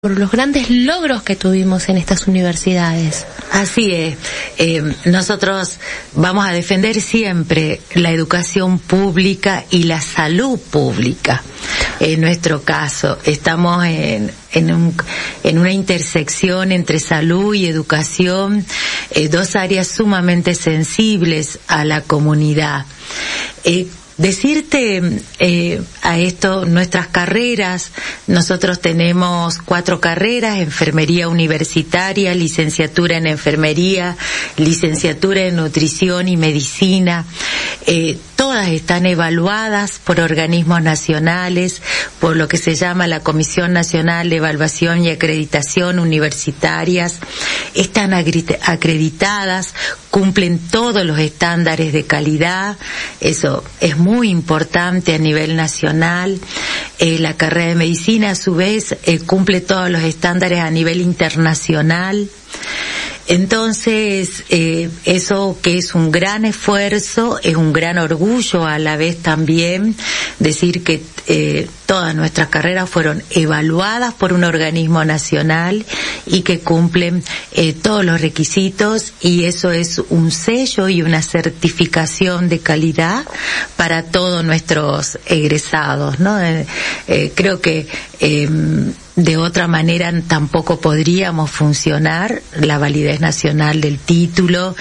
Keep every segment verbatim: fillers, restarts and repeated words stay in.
por los grandes logros que tuvimos en estas universidades. Así es. Eh, nosotros vamos a defender siempre la educación pública y la salud pública. En nuestro caso, estamos en, en, un, en una intersección entre salud y educación, eh, dos áreas sumamente sensibles a la comunidad. Eh, Decirte eh, a esto, nuestras carreras, nosotros tenemos cuatro carreras: enfermería universitaria, licenciatura en enfermería, licenciatura en nutrición y medicina. Eh, todas están evaluadas por organismos nacionales, por lo que se llama la Comisión Nacional de Evaluación y Acreditación Universitarias. Están acreditadas, cumplen todos los estándares de calidad. Eso es muy importante a nivel nacional. Eh, la carrera de medicina, a su vez, eh, cumple todos los estándares a nivel internacional. Entonces, eh, eso que es un gran esfuerzo, es un gran orgullo a la vez también decir que eh, todas nuestras carreras fueron evaluadas por un organismo nacional y que cumplen eh, todos los requisitos, y eso es un sello y una certificación de calidad para todos nuestros egresados, ¿no? Eh, eh, creo que eh, de otra manera tampoco podríamos funcionar. La validez nacional del título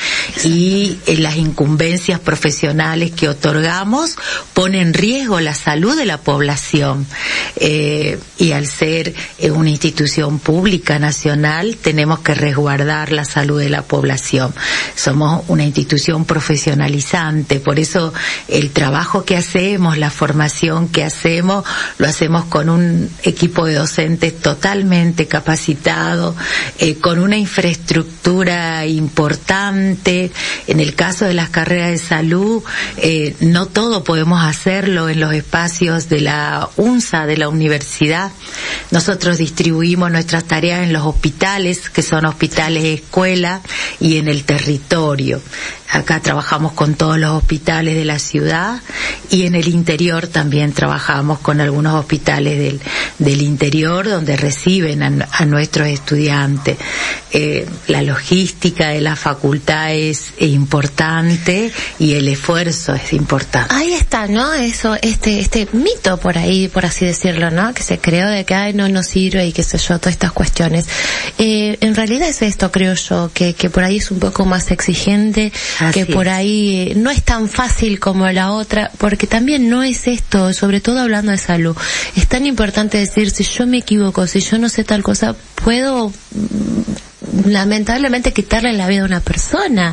y eh, las incumbencias profesionales que otorgamos ponen en riesgo la salud de la población. Eh, y al ser eh, una institución pública nacional, tenemos que resguardar la salud de la población. Somos una institución profesionalizante, por eso el trabajo que hacemos, la formación que hacemos, lo hacemos con un equipo de docentes totalmente capacitado, eh, con una infraestructura importante. En el caso de las carreras de salud, eh, no todo podemos hacerlo en los espacios de la UNSA, de la universidad. Nosotros distribuimos nuestras tareas en los hospitales, que son hospitales escuela, y en el territorio. Acá trabajamos con todos los hospitales de la ciudad, y en el interior también trabajamos con algunos hospitales del, del interior donde reciben a, a nuestros estudiantes. Eh, la logística de la facultad es importante y el esfuerzo es importante. Ahí está, ¿no? Eso, este, este mito por ahí, por así decirlo, ¿no? Que se creó de que ay, no nos sirve y qué sé yo, todas estas cuestiones. Eh, en realidad es esto, creo yo, que, que por ahí es un poco más exigente. Así que por ahí no es tan fácil como la otra, porque también no es esto, sobre todo hablando de salud. Es tan importante decir, si yo me equivoco, si yo no sé tal cosa, puedo lamentablemente quitarle la vida a una persona,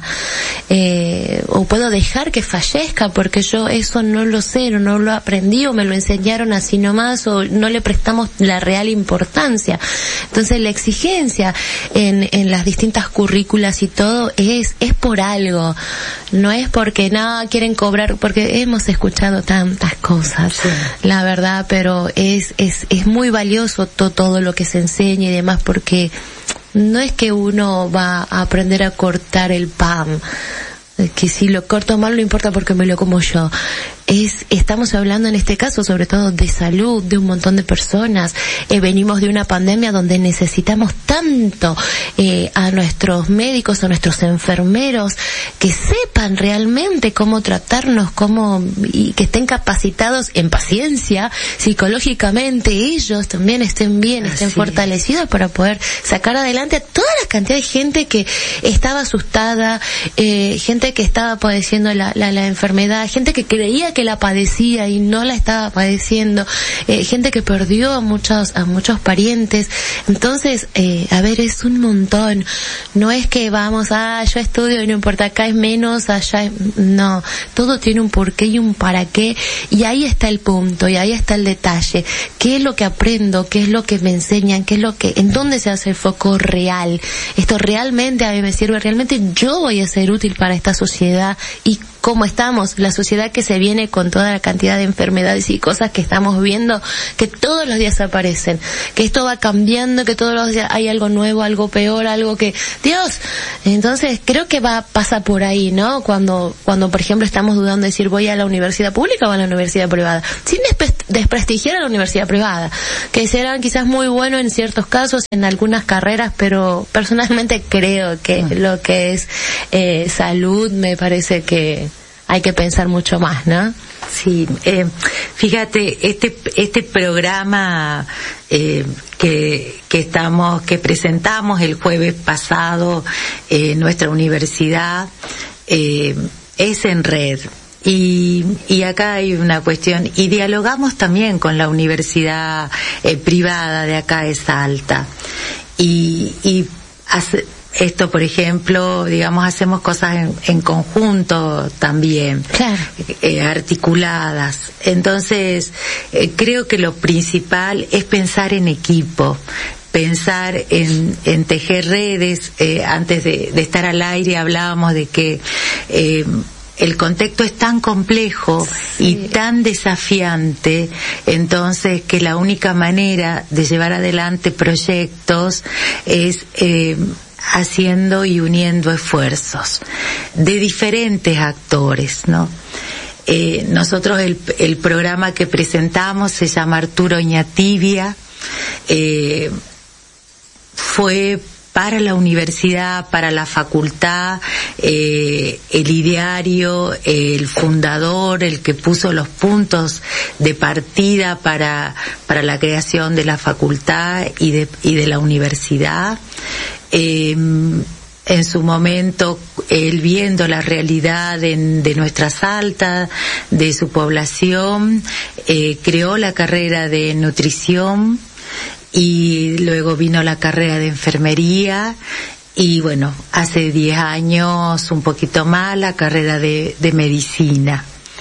eh, o puedo dejar que fallezca porque yo eso no lo sé, o no lo aprendí, o me lo enseñaron así nomás, o no le prestamos la real importancia. Entonces la exigencia en, en las distintas currículas y todo es, es por algo, no es porque nada no, quieren cobrar, porque hemos escuchado tantas cosas, sí, la verdad, pero es, es, es muy valioso to, todo lo que se enseña y demás, porque no es que uno va a aprender a cortar el pan, que si lo corto mal no importa porque me lo como yo. Es, estamos hablando en este caso sobre todo de salud, de un montón de personas. Eh, venimos de una pandemia donde necesitamos tanto eh, a nuestros médicos, a nuestros enfermeros, que sepan realmente cómo tratarnos, cómo, y que estén capacitados en paciencia, psicológicamente ellos también estén bien, estén Así fortalecidos es. Para poder sacar adelante a toda la cantidad de gente que estaba asustada, eh, gente que estaba padeciendo la, la, la enfermedad, gente que creía que la padecía y no la estaba padeciendo, eh, gente que perdió a muchos a muchos parientes. Entonces, eh, a ver, es un montón. No es que vamos, ah, yo estudio y no importa, acá es menos, allá es... No, todo tiene un porqué y un para qué, y ahí está el punto, y ahí está el detalle. ¿Qué es lo que aprendo? ¿Qué es lo que me enseñan? ¿Qué es lo que, en dónde se hace el foco real? Esto realmente a mí me sirve, realmente yo voy a ser útil para esta sociedad, y cómo estamos, la sociedad que se viene con toda la cantidad de enfermedades y cosas que estamos viendo, que todos los días aparecen, que esto va cambiando, que todos los días hay algo nuevo, algo peor, algo que, Dios, entonces creo que va, pasa por ahí, ¿no? Cuando, cuando por ejemplo estamos dudando de decir voy a la universidad pública o a la universidad privada, sin despe- desprestigiar a la universidad privada, que serán quizás muy buenos en ciertos casos, en algunas carreras, pero personalmente creo que mm. lo que es eh, salud me parece que hay que pensar mucho más, ¿no? Sí, eh, fíjate, este este programa eh, que que estamos que presentamos el jueves pasado en eh, nuestra universidad eh, es en red. Y, y acá hay una cuestión, y dialogamos también con la universidad eh, privada de acá de Salta. Y, y hace, esto, por ejemplo, digamos, hacemos cosas en, en conjunto también, claro. eh, articuladas. Entonces, eh, creo que lo principal es pensar en equipo. Pensar en, en tejer redes. Eh, antes de, de estar al aire hablábamos de que eh, el contexto es tan complejo sí. y tan desafiante, entonces que la única manera de llevar adelante proyectos es eh, haciendo y uniendo esfuerzos de diferentes actores, ¿no? Eh, nosotros el, el programa que presentamos se llama Arturo Oñatibia, eh, fue para la universidad, para la facultad, eh, el ideario, el fundador, el que puso los puntos de partida para para la creación de la facultad y de y de la universidad. Eh, en su momento, él viendo la realidad en, de nuestra Salta, de su población, eh, creó la carrera de nutrición. Y luego vino la carrera de enfermería y bueno, hace diez años, un poquito más, la carrera de, de medicina.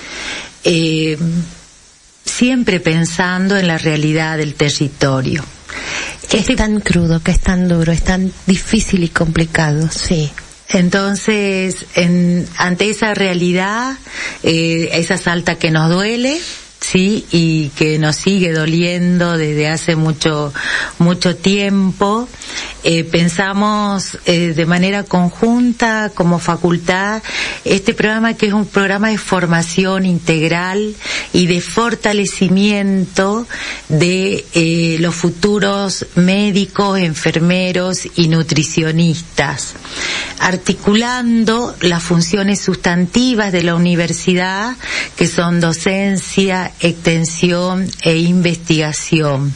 Eh, siempre pensando en la realidad del territorio. Que es tan crudo, que es tan duro, es tan difícil y complicado, sí. Entonces, en, ante esa realidad, eh, esa Salta que nos duele, sí, y que nos sigue doliendo desde hace mucho mucho tiempo, eh, pensamos eh, de manera conjunta como facultad este programa, que es un programa de formación integral y de fortalecimiento de eh, los futuros médicos, enfermeros y nutricionistas, articulando las funciones sustantivas de la universidad, que son docencia, extensión e investigación.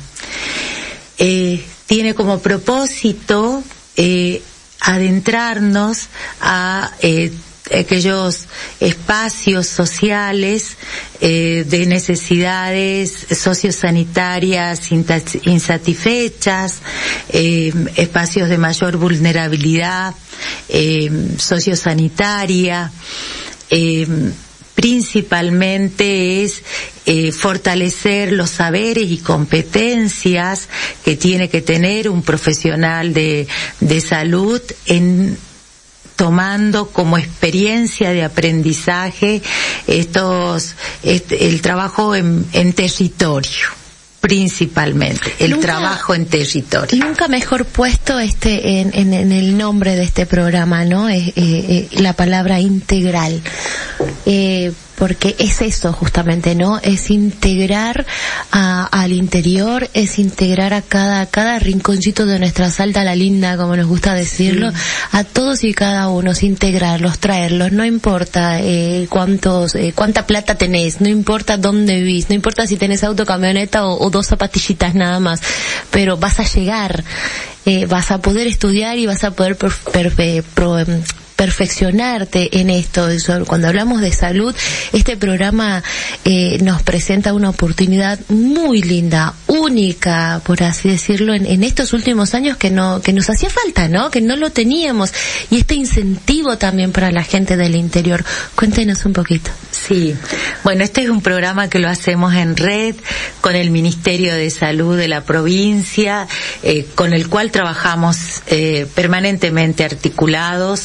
Eh, tiene como propósito eh, adentrarnos a eh, aquellos espacios sociales eh, de necesidades sociosanitarias insatisfechas, eh, espacios de mayor vulnerabilidad eh, sociosanitaria. Eh, Principalmente es eh, fortalecer los saberes y competencias que tiene que tener un profesional de, de salud, en tomando como experiencia de aprendizaje estos este, el trabajo en, en territorio. Principalmente, el nunca, trabajo en territorio. Nunca mejor puesto este en, en, en el nombre de este programa, ¿no? Es eh, eh, la palabra integral. Eh, porque es eso justamente, ¿no? Es integrar a, al interior, es integrar a cada cada rinconcito de nuestra Salta la linda, como nos gusta decirlo, sí. A todos y cada uno, integrarlos, traerlos, no importa eh, cuántos, eh, cuánta plata tenés, no importa dónde vivís, no importa si tenés auto, camioneta o, o dos zapatillitas nada más, pero vas a llegar, eh, vas a poder estudiar y vas a poder per, per, per, pro, perfeccionarte en esto. Cuando hablamos de salud, este programa eh, nos presenta una oportunidad muy linda, única, por así decirlo, en, en estos últimos años que no que nos hacía falta, ¿no? Que no lo teníamos, y este incentivo también para la gente del interior. Cuéntenos un poquito. Sí, bueno, este es un programa que lo hacemos en red con el Ministerio de Salud de la provincia, eh, con el cual trabajamos eh, permanentemente articulados.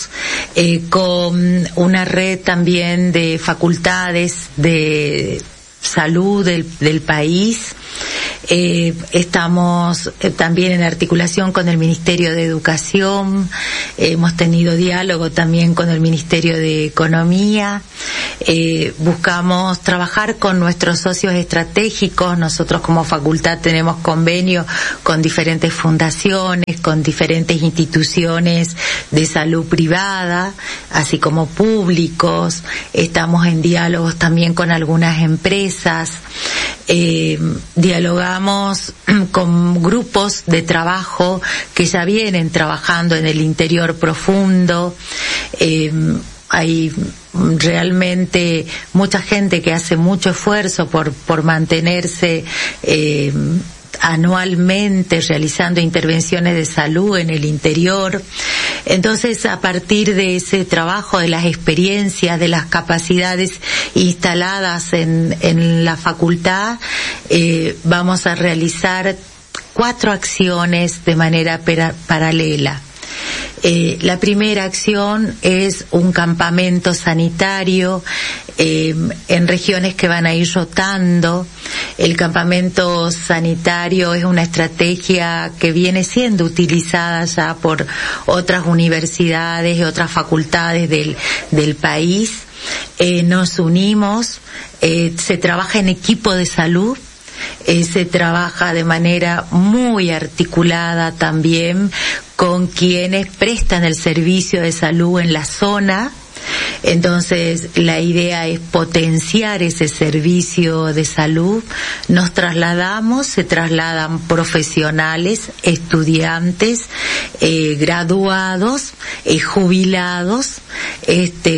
eh, con una red también de facultades de salud del, del país. Eh, estamos eh, también en articulación con el Ministerio de Educación, eh, hemos tenido diálogo también con el Ministerio de Economía, eh, buscamos trabajar con nuestros socios estratégicos. Nosotros como facultad tenemos convenio con diferentes fundaciones, con diferentes instituciones de salud privada, así como públicos. Estamos en diálogos también con algunas empresas. Eh, dialogamos con grupos de trabajo que ya vienen trabajando en el interior profundo. Eh, hay realmente mucha gente que hace mucho esfuerzo por, por mantenerse eh, anualmente realizando intervenciones de salud en el interior. Entonces, a partir de ese trabajo, de las experiencias, de las capacidades instaladas en, en la facultad, eh, vamos a realizar cuatro acciones de manera pera, paralela. Eh, la primera acción es un campamento sanitario eh, en regiones que van a ir rotando. El campamento sanitario es una estrategia que viene siendo utilizada ya por otras universidades y otras facultades del, del país. Eh, nos unimos, eh, se trabaja en equipo de salud. Eh, se trabaja de manera muy articulada también con quienes prestan el servicio de salud en la zona. Entonces, la idea es potenciar ese servicio de salud. Nos trasladamos, se trasladan profesionales, estudiantes, eh, graduados, eh, jubilados, este,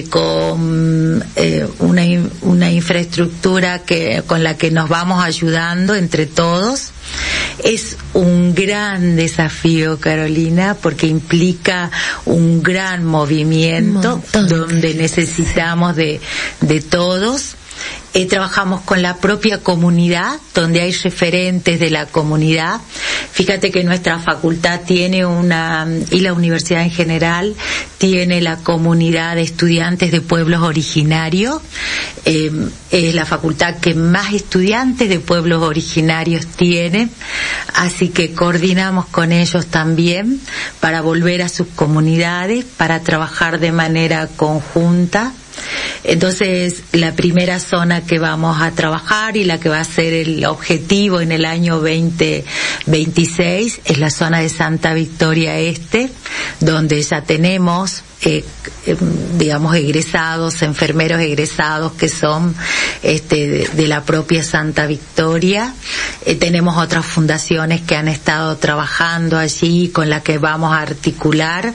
con eh, una, una infraestructura que, con la que nos vamos ayudando entre todos. Es un gran desafío, Carolina, porque implica un gran movimiento donde necesitamos de, de todos. Eh, trabajamos con la propia comunidad, donde hay referentes de la comunidad. Fíjate que nuestra facultad tiene una, y la universidad en general, tiene la comunidad de estudiantes de pueblos originarios. Eh, es la facultad que más estudiantes de pueblos originarios tiene, así que coordinamos con ellos también para volver a sus comunidades, para trabajar de manera conjunta. Entonces, la primera zona que vamos a trabajar y la que va a ser el objetivo en el año veinte veintiséis es la zona de Santa Victoria Este, donde ya tenemos Eh, eh, digamos egresados, enfermeros egresados que son este de, de la propia Santa Victoria. Eh, tenemos otras fundaciones que han estado trabajando allí, con las que vamos a articular.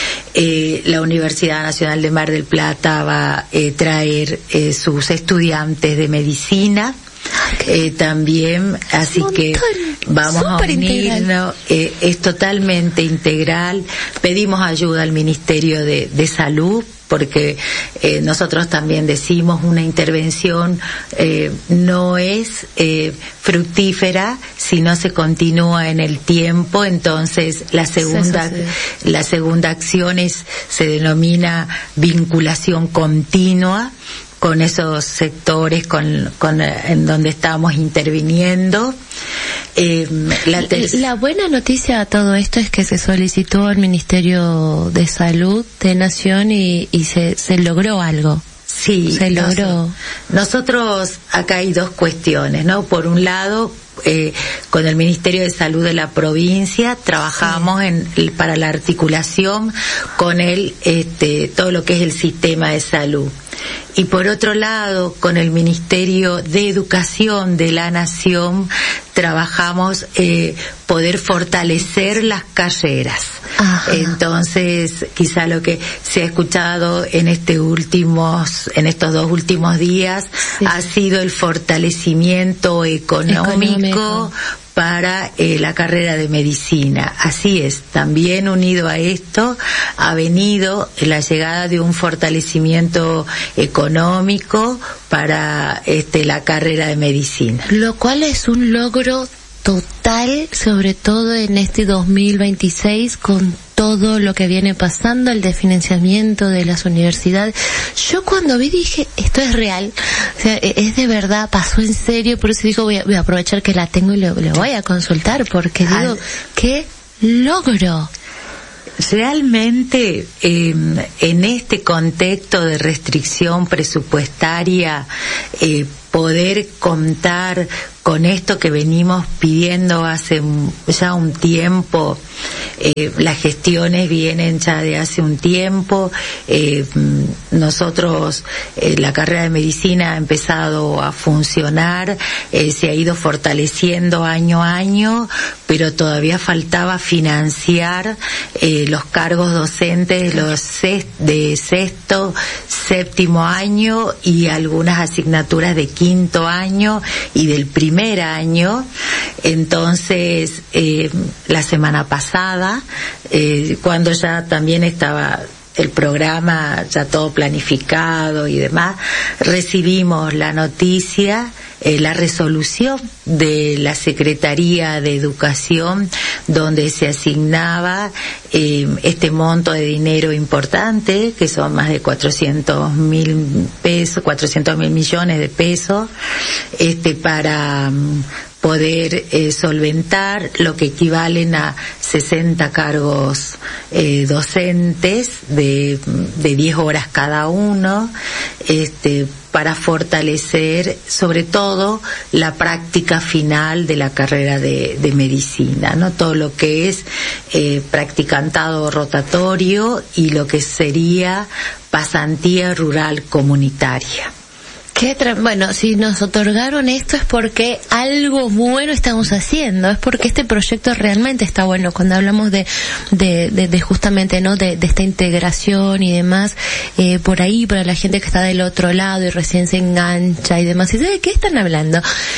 Eh, la Universidad Nacional de Mar del Plata va a eh, traer eh, sus estudiantes de medicina. Eh, también, así que vamos Super a unirnos, eh, es totalmente integral. Pedimos ayuda al Ministerio de, de Salud, porque eh, nosotros también decimos una intervención eh, no es eh, fructífera si no se continúa en el tiempo. Entonces la segunda sí, sí, sí. la segunda acción es, se denomina vinculación continua con esos sectores con, con en donde estamos interviniendo. Eh, la, la buena noticia a todo esto es que se solicitó al Ministerio de Salud de Nación y, y se, se logró algo. Sí, se logró. Nosotros, acá hay dos cuestiones, ¿no? Por un lado, eh, con el Ministerio de Salud de la provincia trabajamos sí. en para la articulación con el este todo lo que es el sistema de salud. Y por otro lado, con el Ministerio de Educación de la Nación trabajamos eh, poder fortalecer las carreras. Ajá. Entonces, quizá lo que se ha escuchado en este últimos, en estos dos últimos días sí. ha sido el fortalecimiento económico, económico. para eh, la carrera de medicina. Así es, también unido a esto ha venido la llegada de un fortalecimiento económico para este la carrera de medicina. Lo cual es un logro total, sobre todo en este dos mil veintiséis, con todo lo que viene pasando, el desfinanciamiento de las universidades. Yo cuando vi dije, esto es real, o sea, es de verdad, pasó en serio, por eso digo, voy a, voy a aprovechar que la tengo y le, le voy a consultar, porque digo, Al... qué logro. Realmente, eh, en este contexto de restricción presupuestaria, eh, poder contar con esto que venimos pidiendo hace ya un tiempo, eh, las gestiones vienen ya de hace un tiempo, eh, nosotros, eh, la carrera de medicina ha empezado a funcionar, eh, se ha ido fortaleciendo año a año, pero todavía faltaba financiar eh, los cargos docentes los sexto, de sexto, séptimo año y algunas asignaturas de quinto año y del primer año. Entonces, eh, la semana pasada, eh, cuando ya también estaba el programa ya todo planificado y demás, recibimos la noticia, eh, la resolución de la Secretaría de Educación, donde se asignaba eh, este monto de dinero importante, que son más de cuatrocientos mil pesos, cuatrocientos mil millones de pesos, este, para um, poder eh, solventar lo que equivalen a sesenta cargos eh, docentes de, de diez horas cada uno, este, para fortalecer sobre todo la práctica final de la carrera de, de medicina, ¿no? Todo lo que es eh, practicantado rotatorio y lo que sería pasantía rural comunitaria. Qué tra- bueno, si nos otorgaron esto es porque algo bueno estamos haciendo, es porque este proyecto realmente está bueno. Cuando hablamos de de, de, de justamente, ¿no?, de, de esta integración y demás, eh, por ahí para la gente que está del otro lado y recién se engancha y demás, y ¿de qué están hablando?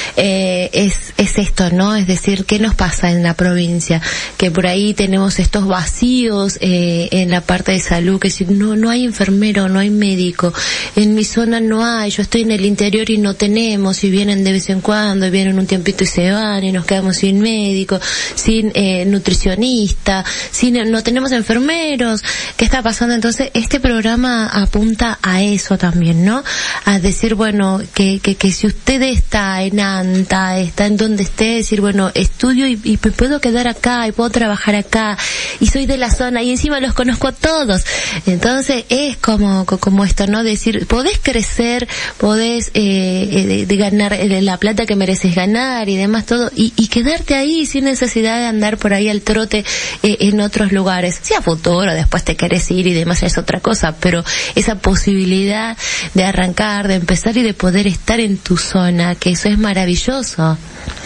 Eh, es es esto, ¿no? Es decir, ¿qué nos pasa en la provincia? Que por ahí tenemos estos vacíos eh, en la parte de salud, que si no no hay enfermero, no hay médico, en mi zona no hay, yo estoy en el interior y no tenemos, y vienen de vez en cuando, vienen un tiempito y se van, y nos quedamos sin médico, sin eh, nutricionista, sin, no tenemos enfermeros. ¿Qué está pasando? Entonces, este programa apunta a eso también, ¿no? A decir, bueno, que, que, que si usted está en ANTA, está en donde esté, decir, bueno, estudio y, y puedo quedar acá, y puedo trabajar acá, y soy de la zona, y encima los conozco a todos. Entonces, es como, como esto, ¿no? Decir, podés crecer, podés Podés eh, de, de ganar la plata que mereces ganar y demás todo, y, y quedarte ahí sin necesidad de andar por ahí al trote eh, en otros lugares. Si a futuro después te querés ir y demás es otra cosa, pero esa posibilidad de arrancar, de empezar y de poder estar en tu zona, que eso es maravilloso.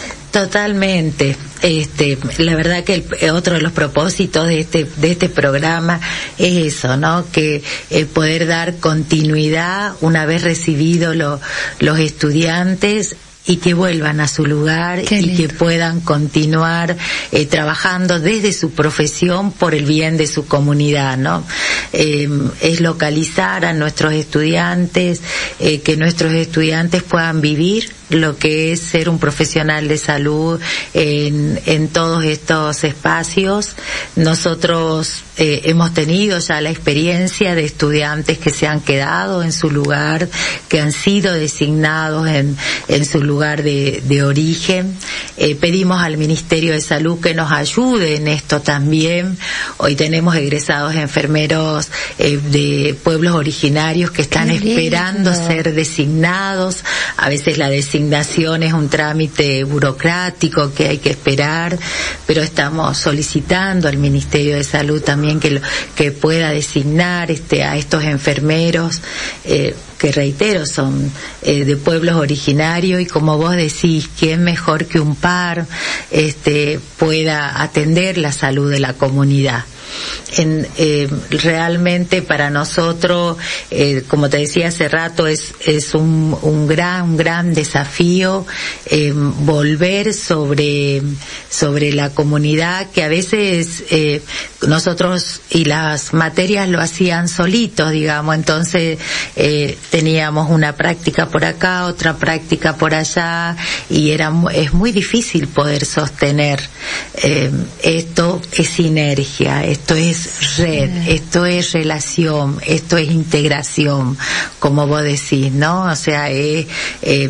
Totalmente. Este, la verdad que el, otro de los propósitos de este de este programa es eso, ¿no? Que eh, poder dar continuidad una vez recibidos lo, los estudiantes, y que vuelvan a su lugar y que puedan continuar eh, trabajando desde su profesión por el bien de su comunidad, ¿no? Eh, es localizar a nuestros estudiantes, eh, que nuestros estudiantes puedan vivir lo que es ser un profesional de salud en, en todos estos espacios. Nosotros eh, hemos tenido ya la experiencia de estudiantes que se han quedado en su lugar, que han sido designados en, en su lugar de, de origen. Eh, pedimos al Ministerio de Salud que nos ayude en esto también. Hoy tenemos egresados enfermeros eh, de pueblos originarios que están esperando ser designados. A veces la designación es un trámite burocrático que hay que esperar, pero estamos solicitando al Ministerio de Salud también que lo, que pueda designar este a estos enfermeros eh, que, reitero, son eh, de pueblos originarios, y como vos decís, ¿quién mejor que un par este pueda atender la salud de la comunidad? en, eh, realmente para nosotros, eh, como te decía hace rato, es, es un, un gran, un gran desafío eh, volver sobre, sobre la comunidad, que a veces eh, nosotros y las materias lo hacían solitos, digamos, entonces eh, teníamos una práctica por acá, otra práctica por allá, y era es muy difícil poder sostener. Eh, esto es sinergia, esto es red, esto es relación, esto es integración, como vos decís, ¿no? O sea, es eh,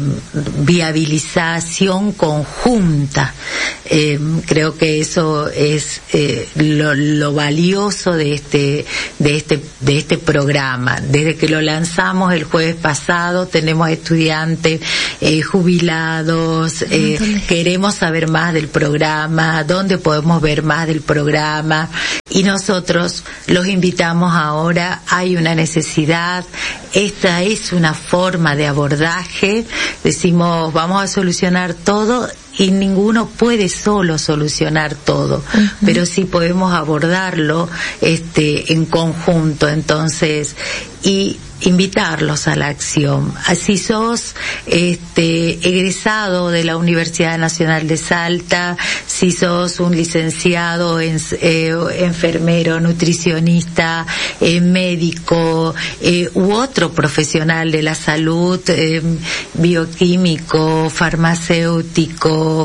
viabilización conjunta. Eh, creo que eso es eh, lo, lo valioso de este, de este, de este programa. Desde que lo lanzamos el jueves pasado, tenemos estudiantes eh, jubilados, eh, queremos saber más del programa, dónde podemos ver más del programa, y nosotros los invitamos ahora. Hay una necesidad, esta es una forma de abordaje, decimos vamos a solucionar todo, y ninguno puede solo solucionar todo, uh-huh. pero sí podemos abordarlo este en conjunto, entonces, y invitarlos a la acción. Si sos este egresado de la Universidad Nacional de Salta, si sos un licenciado en eh, enfermero, nutricionista, eh, médico eh, u otro profesional de la salud, eh, bioquímico, farmacéutico,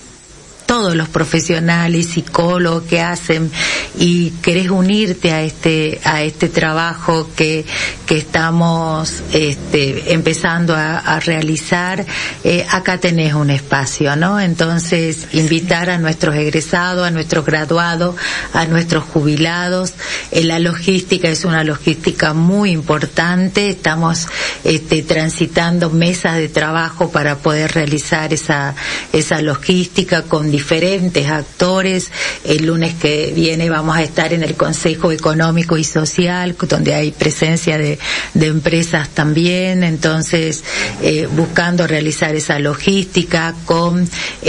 todos los profesionales, psicólogos que hacen, y querés unirte a este a este trabajo que que estamos este empezando a, a realizar, eh, acá tenés un espacio, ¿no? Entonces, invitar a nuestros egresados, a nuestros graduados, a nuestros jubilados. Eh, la logística es una logística muy importante, estamos este transitando mesas de trabajo para poder realizar esa esa logística con diferentes actores. El lunes que viene vamos a estar en el Consejo Económico y Social, donde hay presencia de, de empresas también, entonces eh, buscando realizar esa logística con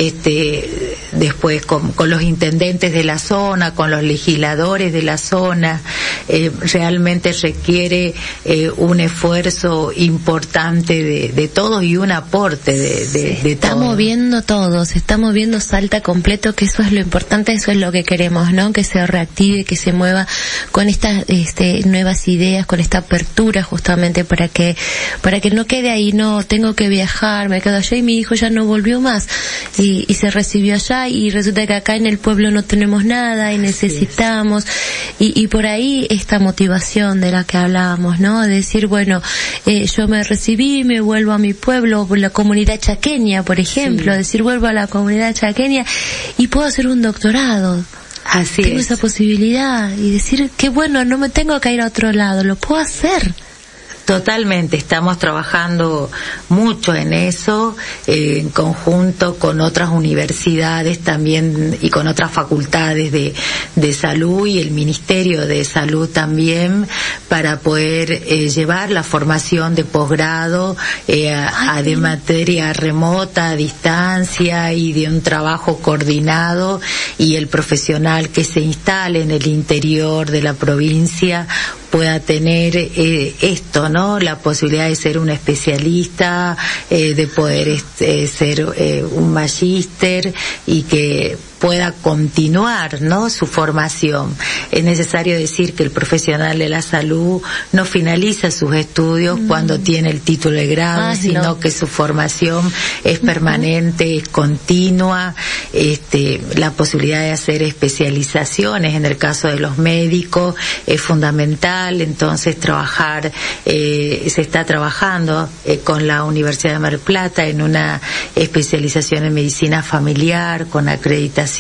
este después con, con los intendentes de la zona, con los legisladores de la zona. Eh, realmente requiere eh, un esfuerzo importante de, de todos y un aporte de, de, de está todos. moviendo todo, se está moviendo Salta completo, que eso es lo importante, eso es lo que queremos, ¿no? Que se reactive, que se mueva con estas este, nuevas ideas, con esta apertura justamente para que para que no quede ahí, no tengo que viajar, me quedo allá y mi hijo ya no volvió más y, y se recibió allá y resulta que acá en el pueblo no tenemos nada y necesitamos y, y por ahí esta motivación de la que hablábamos, ¿no? De decir, bueno, eh, yo me recibí, me vuelvo a mi pueblo, la comunidad chaqueña, por ejemplo, sí. decir vuelvo a la comunidad chaqueña y puedo hacer un doctorado. Así tengo es. esa posibilidad y decir que bueno, no me tengo que ir a otro lado, lo puedo hacer. Totalmente, estamos trabajando mucho en eso, eh, en conjunto con otras universidades también y con otras facultades de, de salud y el Ministerio de Salud también, para poder eh, llevar la formación de posgrado eh, a, a de materia remota, a distancia y de un trabajo coordinado, y el profesional que se instale en el interior de la provincia pueda tener eh, esto, ¿no? La posibilidad de ser un especialista, eh, de poder este, ser eh, un magíster y que pueda continuar, ¿no? Su formación. Es necesario decir que el profesional de la salud no finaliza sus estudios mm. cuando tiene el título de grado, ah, sino no. que su formación es permanente, uh-huh. es continua, este, la posibilidad de hacer especializaciones en el caso de los médicos es fundamental. Entonces trabajar, eh, se está trabajando eh, con la Universidad de Mar del Plata en una especialización en medicina familiar con acreditación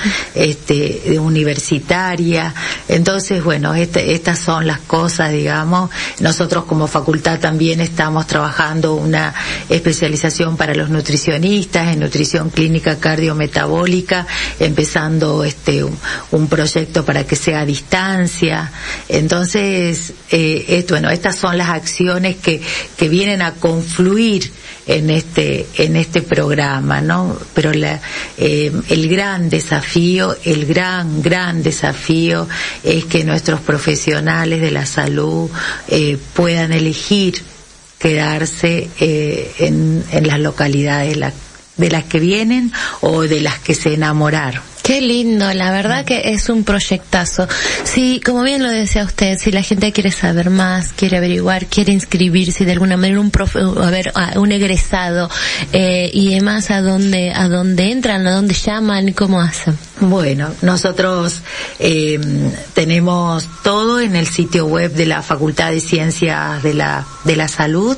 este universitaria. Entonces, bueno, este, estas son las cosas, digamos. Nosotros como facultad también estamos trabajando una especialización para los nutricionistas en nutrición clínica cardiometabólica, empezando este un, un proyecto para que sea a distancia. Entonces, eh, esto, bueno, estas son las acciones que, que vienen a confluir en este en este programa, ¿no? Pero la, eh, el gran desafío, el gran gran desafío es que nuestros profesionales de la salud eh, puedan elegir quedarse eh, en, en las localidades la, de las que vienen o de las que se enamoraron. Qué lindo, la verdad que es un proyectazo. Sí, como bien lo decía usted, si la gente quiere saber más, quiere averiguar, quiere inscribirse de alguna manera, un profe, a ver, un egresado eh, y demás, a dónde, a dónde entran, a dónde llaman, cómo hacen. Bueno, nosotros eh, tenemos todo en el sitio web de la Facultad de Ciencias de la de la Salud.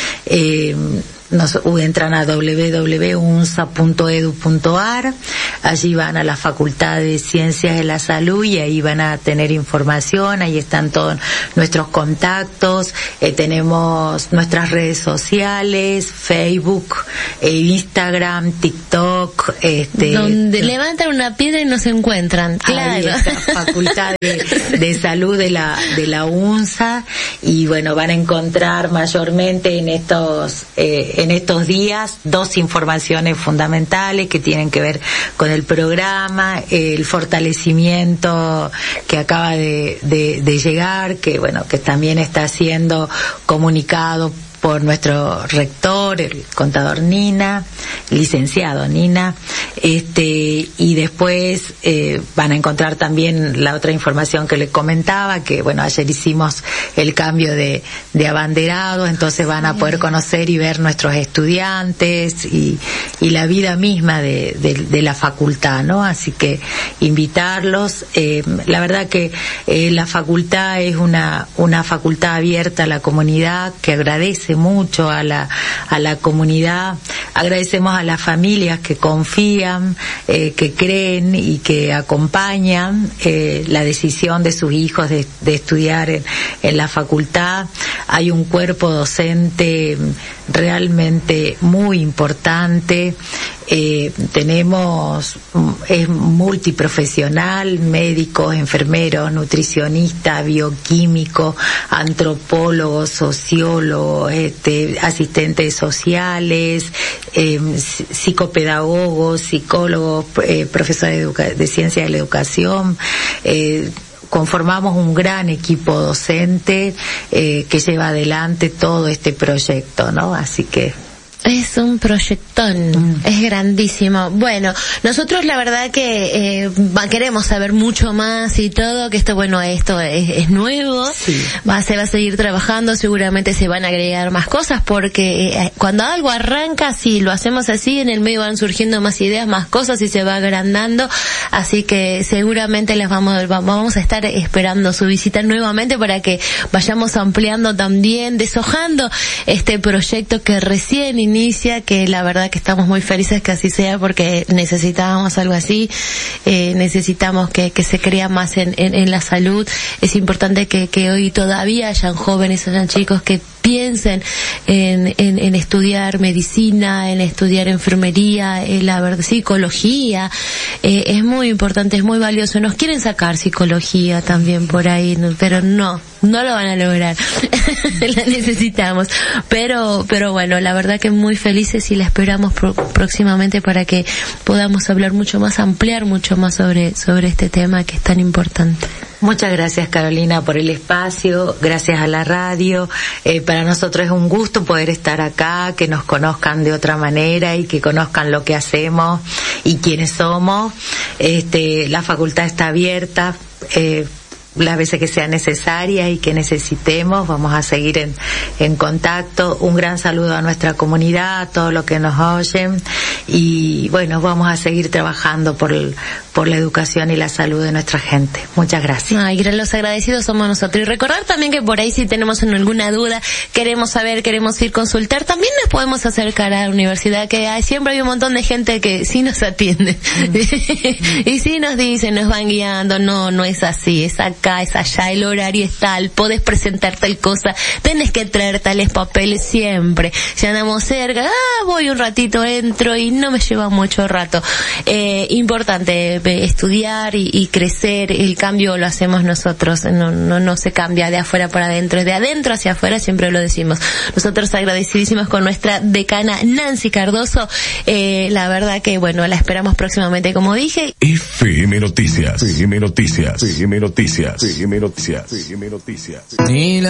Eh, Nos entran a doble u doble u doble u punto unsa punto edu punto ar, allí van a la Facultad de Ciencias de la Salud y ahí van a tener información, ahí están todos nuestros contactos, eh, tenemos nuestras redes sociales, Facebook, eh, Instagram, TikTok, este, donde levantan una piedra y nos encuentran, claro. Ahí está, Facultad de, de Salud de la de la UNSA, y bueno, van a encontrar mayormente en estos eh, en estos días dos informaciones fundamentales que tienen que ver con el programa, el fortalecimiento que acaba de, de, de llegar, que bueno, que también está siendo comunicado por nuestro rector, el contador Nina, licenciado Nina, este, y después eh, van a encontrar también la otra información que les comentaba, que bueno, ayer hicimos el cambio de, de abanderado, entonces van a poder conocer y ver nuestros estudiantes y, y la vida misma de, de, de la facultad, ¿no? Así que invitarlos, eh, la verdad que eh, la facultad es una, una facultad abierta a la comunidad, que agradece mucho a la a la comunidad, agradecemos a las familias que confían, eh, que creen y que acompañan eh, la decisión de sus hijos de, de estudiar en, en la facultad. Hay un cuerpo docente realmente muy importante. Eh, tenemos, es multiprofesional, médicos, enfermeros, nutricionistas, bioquímicos, antropólogos, sociólogos, este, asistentes sociales, eh, psicopedagogos, psicólogos, eh, profesores de, educa- de ciencia de la educación, eh, conformamos un gran equipo docente eh, que lleva adelante todo este proyecto, ¿no? Así que es un proyectón, mm. es grandísimo. Bueno, nosotros la verdad que eh, queremos saber mucho más y todo, que esto, bueno, esto es, es nuevo, sí. va, se va a seguir trabajando, seguramente se van a agregar más cosas, porque eh, cuando algo arranca, si lo hacemos así, en el medio van surgiendo más ideas, más cosas y se va agrandando, así que seguramente les vamos, vamos a estar esperando su visita nuevamente para que vayamos ampliando también, deshojando este proyecto que recién inicia, que la verdad que estamos muy felices que así sea, porque necesitábamos algo así, eh, necesitamos que, que se crea más en, en, en la salud. Es importante que, que hoy todavía hayan jóvenes, hayan chicos que piensen en, en, en estudiar medicina, en estudiar enfermería, en la verdad, psicología, eh, es muy importante, es muy valioso. Nos quieren sacar psicología también por ahí, pero no, no lo van a lograr. La necesitamos. Pero, pero bueno, la verdad que muy felices y la esperamos pro- próximamente para que podamos hablar mucho más, ampliar mucho más sobre, sobre este tema que es tan importante. Muchas gracias, Carolina, por el espacio, gracias a la radio. Eh, para nosotros es un gusto poder estar acá, que nos conozcan de otra manera y que conozcan lo que hacemos y quiénes somos. Este, la facultad está abierta, eh, las veces que sea necesaria y que necesitemos, vamos a seguir en, en contacto. Un gran saludo a nuestra comunidad, a todos los que nos oyen, y bueno, vamos a seguir trabajando por el, por la educación y la salud de nuestra gente. Muchas gracias. Ay, los agradecidos somos nosotros. Y recordar también que por ahí, si tenemos alguna duda, queremos saber, queremos ir consultar, también nos podemos acercar a la universidad, que hay, siempre hay un montón de gente que sí nos atiende. Mm. Y sí nos dicen, nos van guiando, no, no es así, es acá. acá, es allá, el horario es tal, podés presentar tal cosa, tenés que traer tales papeles siempre. Si andamos cerca, ah, voy un ratito, entro y no me lleva mucho rato. Eh, importante eh, estudiar y, y crecer, el cambio lo hacemos nosotros, no, no, no se cambia de afuera para adentro, es de adentro hacia afuera, siempre lo decimos. Nosotros agradecidísimos con nuestra decana Nancy Cardoso, eh, la verdad que bueno, la esperamos próximamente, como dije. F M Noticias, F M Noticias, F M Noticias, F M Noticias, F M Noticias.